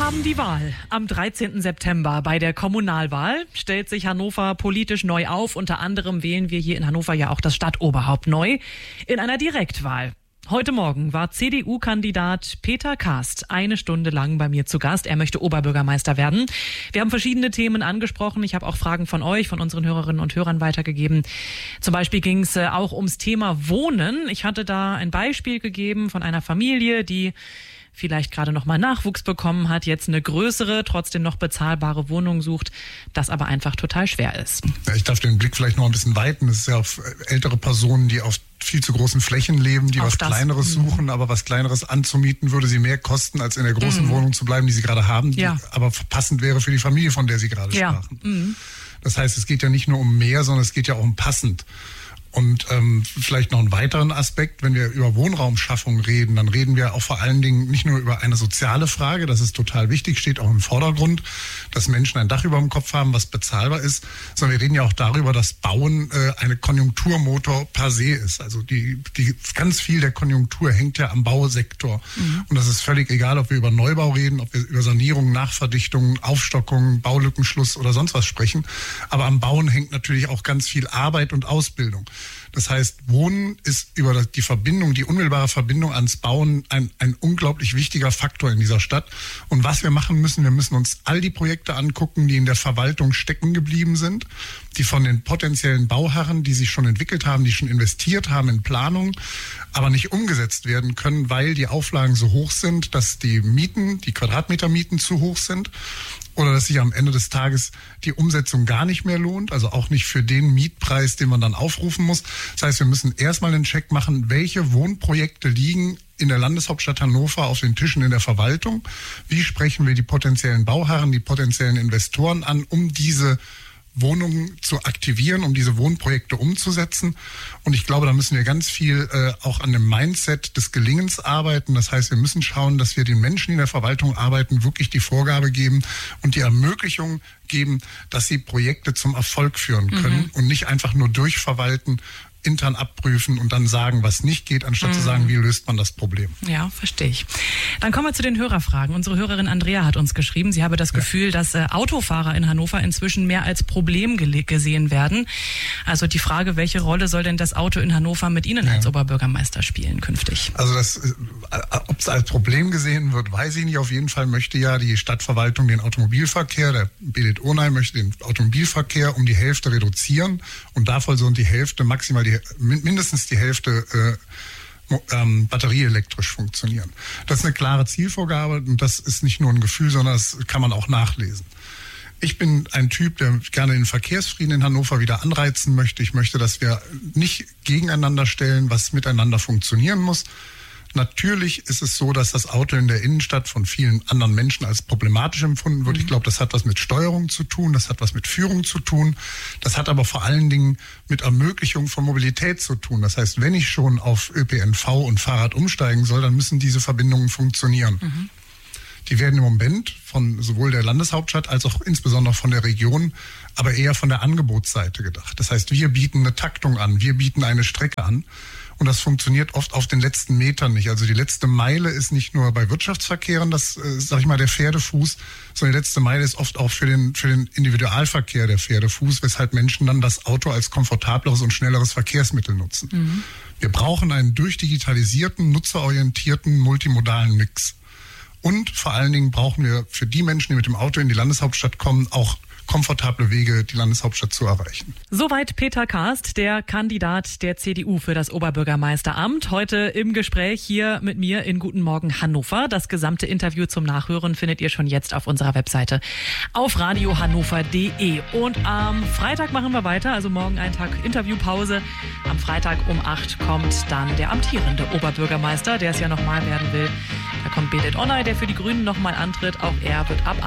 haben die Wahl. Am 13. September bei der Kommunalwahl stellt sich Hannover politisch neu auf. Unter anderem wählen wir hier in Hannover ja auch das Stadtoberhaupt neu in einer Direktwahl. Heute Morgen war CDU-Kandidat Peter Kast 1 Stunde lang bei mir zu Gast. Er möchte Oberbürgermeister werden. Wir haben verschiedene Themen angesprochen. Ich habe auch Fragen von euch, von unseren Hörerinnen und Hörern weitergegeben. Zum Beispiel ging es auch ums Thema Wohnen. Ich hatte da ein Beispiel gegeben von einer Familie, die vielleicht gerade noch mal Nachwuchs bekommen hat, jetzt eine größere, trotzdem noch bezahlbare Wohnung sucht, das aber einfach total schwer ist. Ja, ich darf den Blick vielleicht noch ein bisschen weiten. Es ist ja auf ältere Personen, die auf viel zu großen Flächen leben, die auch was Kleineres suchen, aber was Kleineres anzumieten, würde sie mehr kosten, als in der großen Wohnung zu bleiben, die sie gerade haben, die aber passend wäre für die Familie, von der sie gerade sprachen. Das heißt, es geht ja nicht nur um mehr, sondern es geht ja auch um passend. Und vielleicht noch einen weiteren Aspekt, wenn wir über Wohnraumschaffung reden, dann reden wir auch vor allen Dingen nicht nur über eine soziale Frage, das ist total wichtig, steht auch im Vordergrund, dass Menschen ein Dach über dem Kopf haben, was bezahlbar ist, sondern wir reden ja auch darüber, dass Bauen eine Konjunkturmotor per se ist. Also die ganz viel der Konjunktur hängt ja am Bausektor. Und das ist völlig egal, ob wir über Neubau reden, ob wir über Sanierung, Nachverdichtung, Aufstockung, Baulückenschluss oder sonst was sprechen. Aber am Bauen hängt natürlich auch ganz viel Arbeit und Ausbildung. Das heißt, Wohnen ist über die Verbindung, die unmittelbare Verbindung ans Bauen ein unglaublich wichtiger Faktor in dieser Stadt. Und was wir machen müssen, wir müssen uns all die Projekte angucken, die in der Verwaltung stecken geblieben sind, die von den potenziellen Bauherren, die sich schon entwickelt haben, die schon investiert haben in Planung, aber nicht umgesetzt werden können, weil die Auflagen so hoch sind, dass die Mieten, die Quadratmetermieten zu hoch sind. Oder dass sich am Ende des Tages die Umsetzung gar nicht mehr lohnt, also auch nicht für den Mietpreis, den man dann aufrufen muss. Das heißt, wir müssen erstmal einen Check machen, welche Wohnprojekte liegen in der Landeshauptstadt Hannover auf den Tischen in der Verwaltung. Wie sprechen wir die potenziellen Bauherren, die potenziellen Investoren an, um diese Wohnungen zu aktivieren, um diese Wohnprojekte umzusetzen. Und ich glaube, da müssen wir ganz viel auch an dem Mindset des Gelingens arbeiten. Das heißt, wir müssen schauen, dass wir den Menschen, die in der Verwaltung arbeiten, wirklich die Vorgabe geben und die Ermöglichung geben, dass sie Projekte zum Erfolg führen können und nicht einfach nur durchverwalten, intern abprüfen und dann sagen, was nicht geht, anstatt zu sagen, wie löst man das Problem. Ja, verstehe ich. Dann kommen wir zu den Hörerfragen. Unsere Hörerin Andrea hat uns geschrieben, sie habe das Gefühl, dass Autofahrer in Hannover inzwischen mehr als Problem gesehen werden. Also die Frage, welche Rolle soll denn das Auto in Hannover mit Ihnen als Oberbürgermeister spielen künftig? Also ob es als Problem gesehen wird, weiß ich nicht. Auf jeden Fall möchte ja die Stadtverwaltung den Automobilverkehr, der Belit Onay möchte den Automobilverkehr um die Hälfte reduzieren und davon sollen die Hälfte, maximal mindestens die Hälfte batterieelektrisch funktionieren. Das ist eine klare Zielvorgabe und das ist nicht nur ein Gefühl, sondern das kann man auch nachlesen. Ich bin ein Typ, der gerne den Verkehrsfrieden in Hannover wieder anreizen möchte. Ich möchte, dass wir nicht gegeneinander stellen, was miteinander funktionieren muss. Natürlich ist es so, dass das Auto in der Innenstadt von vielen anderen Menschen als problematisch empfunden wird. Ich glaube, das hat was mit Steuerung zu tun, das hat was mit Führung zu tun. Das hat aber vor allen Dingen mit Ermöglichung von Mobilität zu tun. Das heißt, wenn ich schon auf ÖPNV und Fahrrad umsteigen soll, dann müssen diese Verbindungen funktionieren. Die werden im Moment von sowohl der Landeshauptstadt als auch insbesondere von der Region, aber eher von der Angebotsseite gedacht. Das heißt, wir bieten eine Taktung an, wir bieten eine Strecke an. Und das funktioniert oft auf den letzten Metern nicht. Also die letzte Meile ist nicht nur bei Wirtschaftsverkehren, das, sag ich mal, der Pferdefuß, sondern die letzte Meile ist oft auch für den Individualverkehr der Pferdefuß, weshalb Menschen dann das Auto als komfortableres und schnelleres Verkehrsmittel nutzen. Wir brauchen einen durchdigitalisierten, nutzerorientierten, multimodalen Mix. Und vor allen Dingen brauchen wir für die Menschen, die mit dem Auto in die Landeshauptstadt kommen, auch komfortable Wege, die Landeshauptstadt zu erreichen. Soweit Peter Kast, der Kandidat der CDU für das Oberbürgermeisteramt. Heute im Gespräch hier mit mir in Guten Morgen Hannover. Das gesamte Interview zum Nachhören findet ihr schon jetzt auf unserer Webseite auf radiohannover.de. Und am Freitag machen wir weiter, also morgen einen Tag Interviewpause. Am Freitag um 8 kommt dann der amtierende Oberbürgermeister, der es ja nochmal werden will. Da kommt Belit Onay, der für die Grünen nochmal antritt. Auch er wird ab